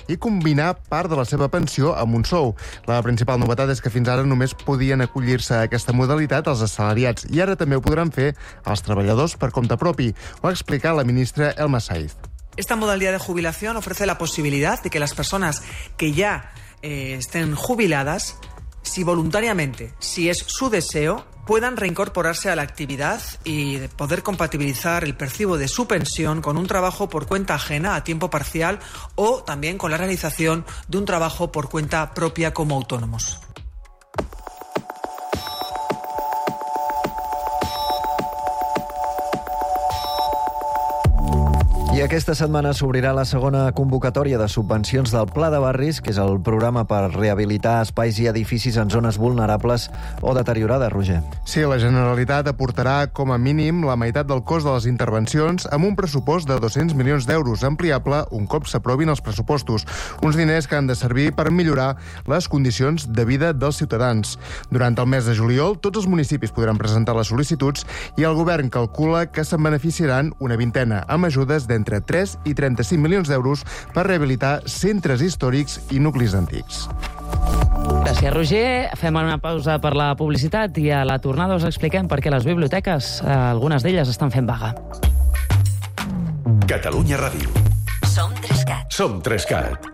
i combinar part de la seva pensió amb un sou. La principal novetat és que fins ara només podien acollir-se a aquesta modalitat els assalariats i ara també ho podran fer els treballadors per compte propi. Ho ha explicat la ministra Elma Saiz. Esta modalidad de jubilación ofrece la posibilidad de que las personas que ya estén jubiladas, si voluntariamente, si es su deseo, puedan reincorporarse a la actividad y poder compatibilizar el percibo de su pensión con un trabajo por cuenta ajena a tiempo parcial o también con la realización de un trabajo por cuenta propia como autónomos. I aquesta setmana s'obrirà la segona convocatòria de subvencions del Pla de Barris, que és el programa per rehabilitar espais i edificis en zones vulnerables o deteriorades, Roger. Sí, la Generalitat aportarà com a mínim la meitat del cost de les intervencions amb un pressupost de 200 milions d'euros, ampliable un cop s'aprovin els pressupostos. Uns diners que han de servir per millorar les condicions de vida dels ciutadans. Durant el mes de juliol, tots els municipis podran presentar les sol·licituds i el govern calcula que se'n beneficiaran una vintena, amb ajudes d'entre 3 i 35 milions d'euros per rehabilitar centres històrics i nuclis antics. Gràcies, Roger. Fem una pausa per la publicitat i a la tornada us expliquem per què les biblioteques, algunes d'elles, estan fent vaga. Catalunya Ràdio. Som 3CAT. Som 3CAT.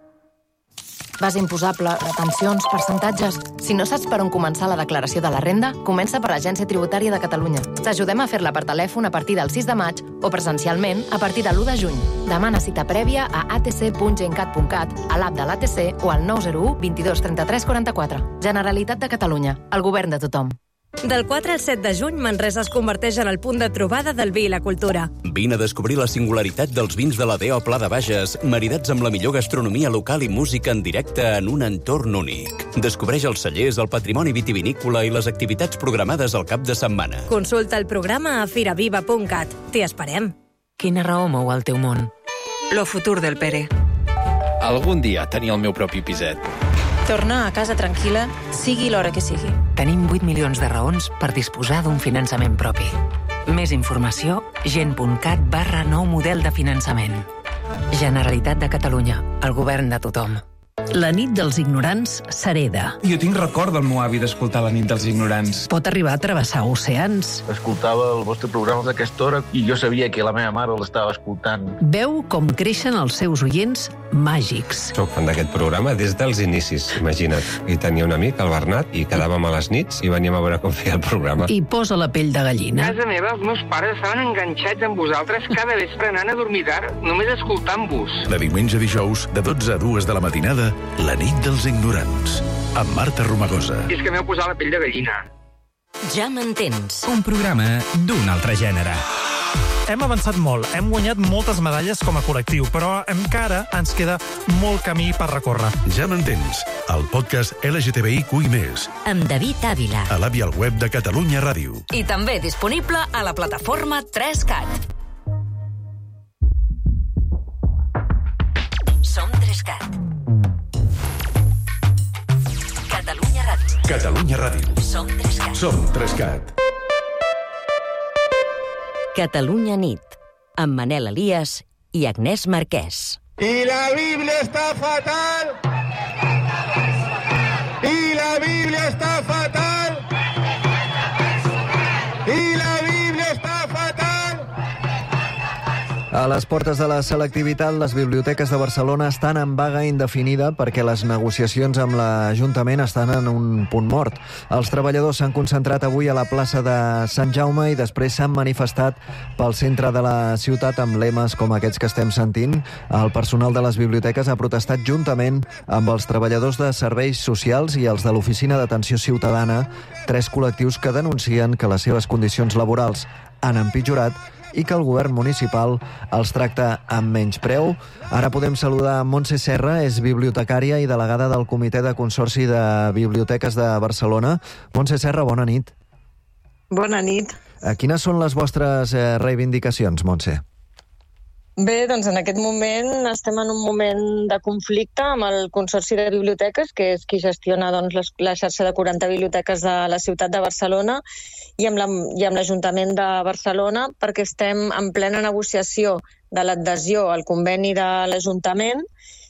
Base imposable, retencions, percentatges... Si no saps per on començar la declaració de la renda, comença per l'Agència Tributària de Catalunya. T'ajudem a fer-la per telèfon a partir del 6 de maig o presencialment a partir de l'1 de juny. Demana cita prèvia a atc.gencat.cat, a l'app de l'ATC o al 901 22 33 44. Generalitat de Catalunya, el govern de tothom. Del 4 al 7 de juny, Manresa es converteix en el punt de trobada del vi i la cultura. Vine a descobrir la singularitat dels vins de la DO Pla de Bages, maridats amb la millor gastronomia local i música en directe en un entorn únic. Descobreix els cellers, el patrimoni vitivinícola i les activitats programades al cap de setmana. Consulta el programa a firaviva.cat. T'hi esperem. Quina raó mou el teu món? Lo futur del Pere. Algun dia tenir el meu propi piset. Tornar a casa tranquil·la, sigui l'hora que sigui. Tenim 8 milions de raons per disposar d'un finançament propi. Més informació, gent.cat/nou model de finançament. Generalitat de Catalunya, el govern de tothom. La nit dels ignorants s'hereda. Jo tinc record del meu avi d'escoltar La nit dels ignorants. Pot arribar a travessar oceans. Escoltava el vostre programa d'aquesta hora i jo sabia que la meva mare l'estava escoltant. Veu com creixen els seus oients màgics. Soc fan d'aquest programa des dels inicis, imagina't. I tenia un amic, el Bernat, i quedàvem a les nits i veníem a veure com feia el programa. I posa la pell de gallina. A casa meva, els meus pares estaven enganxats amb vosaltres cada vespre anant a dormir tard, només escoltant-vos. De diumenge a dijous, de 12 a 2 de la matinada, La nit dels ignorants, amb Marta Romagosa. I és que m'heu posat la pell de gallina. Ja m'entens. Un programa d'un altre gènere. Hem avançat molt, hem guanyat moltes medalles com a col·lectiu, però encara ens queda molt camí per recórrer. Ja m'entens, el podcast LGTBIQ+. Amb David Ávila. A l'app i al web de Catalunya Ràdio. I també disponible a la plataforma 3CAT. Som 3CAT. Catalunya Ràdio. Catalunya Ràdio. Som 3CAT. Som 3CAT. Catalunya nit, amb Manel Elias i Agnès Marquès. I la Bíblia està fatal! I la Bíblia està fatal! I la Bíblia està fatal! A les portes de la selectivitat, les biblioteques de Barcelona estan en vaga indefinida perquè les negociacions amb l'Ajuntament estan en un punt mort. Els treballadors s'han concentrat avui a la plaça de Sant Jaume i després s'han manifestat pel centre de la ciutat amb lemes com aquests que estem sentint. El personal de les biblioteques ha protestat juntament amb els treballadors de serveis socials i els de l'Oficina d'Atenció Ciutadana, 3 col·lectius que denuncien que les seves condicions laborals han empitjorat i que el govern municipal els tracta amb menys preu. Ara podem saludar Montse Serra, és bibliotecària i delegada del Comitè de Consorci de Biblioteques de Barcelona. Montse Serra, bona nit. Bona nit. Quines són les vostres reivindicacions, Montse? Bé, doncs en aquest moment estem en un moment de conflicte amb el Consorci de Biblioteques, que és qui gestiona la xarxa de 40 biblioteques de la ciutat de Barcelona, i amb l'Ajuntament de Barcelona, perquè estem en plena negociació de l'adhesió al conveni de l'Ajuntament